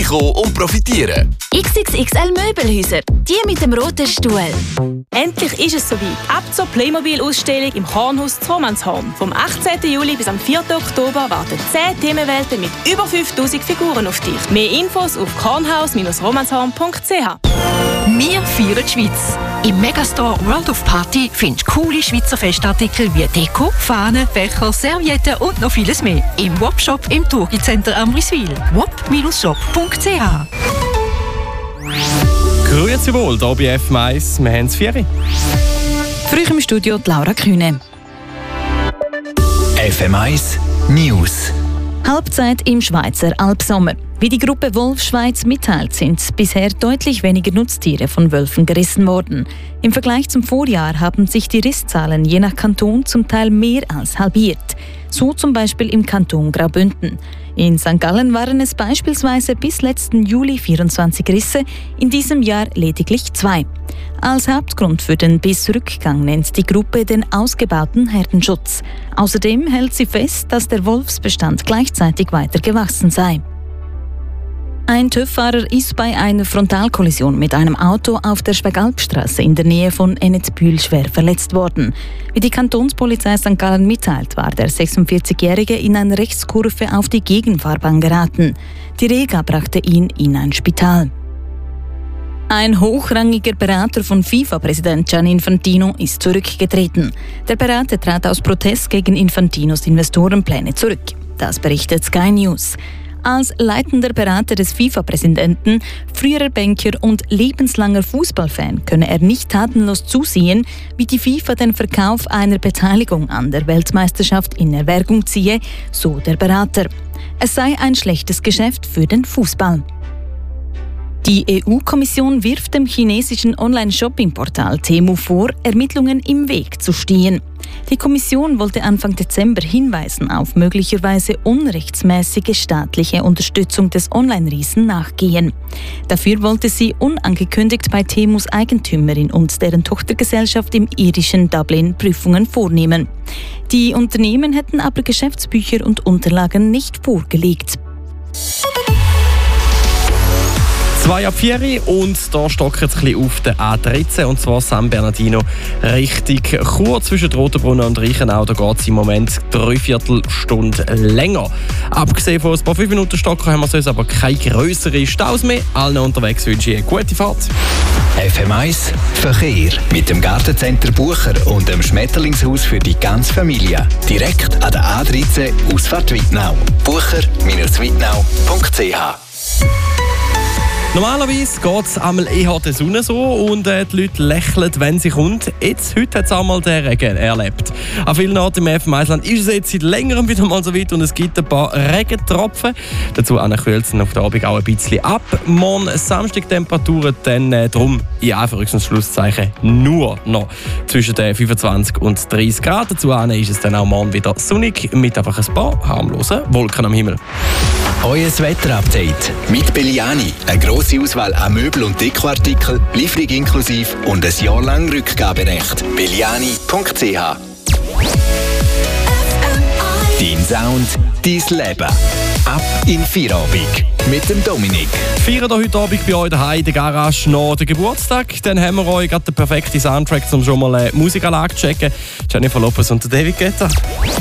vorbeikommen und profitieren. XXXL Möbelhäuser, die mit dem roten Stuhl. Endlich ist es soweit. Ab zur Playmobil-Ausstellung im Kornhaus zu Romanshorn. Vom 18. Juli bis am 4. Oktober warten 10 Themenwelten mit über 5000 Figuren auf dich. Mehr Infos auf kornhaus-romanshorn.ch. Wir feiern die Schweiz. Im Megastore World of Party findest du coole Schweizer Festartikel wie Deko, Fahnen, Becher, Servietten und noch vieles mehr. Im Wop-Shop im Turgi-Center Amriswil. wop-shop.ch. Grüezi wohl, hier bei FM1. Wir haben es 4. Für euch im Studio die Laura Kühne. FM1 News. Halbzeit im Schweizer Alpsommer. Wie die Gruppe Wolf Schweiz mitteilt, sind bisher deutlich weniger Nutztiere von Wölfen gerissen worden. Im Vergleich zum Vorjahr haben sich die Risszahlen je nach Kanton zum Teil mehr als halbiert. So zum Beispiel im Kanton Graubünden. In St. Gallen waren es beispielsweise bis letzten Juli 24 Risse, in diesem Jahr lediglich 2. Als Hauptgrund für den Bissrückgang nennt die Gruppe den ausgebauten Herdenschutz. Außerdem hält sie fest, dass der Wolfsbestand gleichzeitig weiter gewachsen sei. Ein TÜV-Fahrer ist bei einer Frontalkollision mit einem Auto auf der Schwegalpstrasse in der Nähe von Ennetbühl schwer verletzt worden. Wie die Kantonspolizei St. Gallen mitteilt, war der 46-Jährige in einer Rechtskurve auf die Gegenfahrbahn geraten. Die Rega brachte ihn in ein Spital. Ein hochrangiger Berater von FIFA-Präsident Gianni Infantino ist zurückgetreten. Der Berater trat aus Protest gegen Infantinos Investorenpläne zurück. Das berichtet Sky News. Als leitender Berater des FIFA-Präsidenten, früherer Banker und lebenslanger Fußballfan könne er nicht tatenlos zusehen, wie die FIFA den Verkauf einer Beteiligung an der Weltmeisterschaft in Erwägung ziehe, so der Berater. Es sei ein schlechtes Geschäft für den Fußball. Die EU-Kommission wirft dem chinesischen Online-Shopping-Portal Temu vor, Ermittlungen im Weg zu stehen. Die Kommission wollte Anfang Dezember Hinweisen auf möglicherweise unrechtsmäßige staatliche Unterstützung des Online-Riesen nachgehen. Dafür wollte sie unangekündigt bei Temus Eigentümerin und deren Tochtergesellschaft im irischen Dublin Prüfungen vornehmen. Die Unternehmen hätten aber Geschäftsbücher und Unterlagen nicht vorgelegt. 2 ab 4 und da stockt es ein bisschen auf der A13 und zwar San Bernardino Richtung Chur zwischen Rotenbrunnen und Reichenau. Da geht es im Moment 3/4 Stunde länger. Abgesehen von ein paar 5 Minuten Stocker haben wir sonst aber keine grösseren Staus mehr. Allen unterwegs wünsche ich eine gute Fahrt. FM1 Verkehr mit dem Gartencenter Bucher und dem Schmetterlingshaus für die ganze Familie. Direkt an der A13 Ausfahrt Wittnau. bucher-wittnau.ch. Normalerweise geht es einmal eher der Sonne so und die Leute lächeln, wenn sie kommt. Heute hat es einmal den Regen erlebt. An vielen Orten im FM1-Land ist es jetzt seit längerem wieder mal so weit und es gibt ein paar Regentropfen. Dazu kühlt es auf der Abend auch ein bisschen ab. Morgen Samstag Temperaturen dann drum in Anführungs- und Schlusszeichen nur noch zwischen den 25 und 30 Grad. Dazu ist es dann auch morgen wieder sonnig mit einfach ein paar harmlosen Wolken am Himmel. Euer Wetterupdate mit Belliani. Eine grosse Auswahl an Möbel- und Dekoartikeln, Lieferung inklusive und ein Jahr lang Rückgaberecht. Belliani.ch. Dein Sound, dein Leben. Ab in Feierabend mit dem Dominik. Feiern heute Abend bei euch daheim in der Garage noch den Geburtstag. Dann haben wir euch gerade den perfekten Soundtrack, um schon mal eine Musikanlage zu checken. Jennifer Lopez und David Guetta.